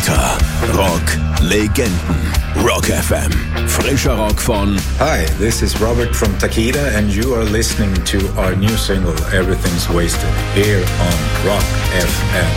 Unter Rock Legenden. Rock FM. Frischer Rock von... Hi, this is Robert from Takeda and you are listening to our new single Everything's Wasted here on Rock FM.